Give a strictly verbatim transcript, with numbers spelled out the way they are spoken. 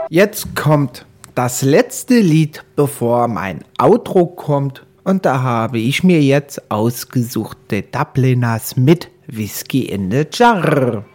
Jetzt kommt das letzte Lied, bevor mein Outro kommt. Und da habe ich mir jetzt ausgesucht, The Dubliners mit Whiskey in the Jar.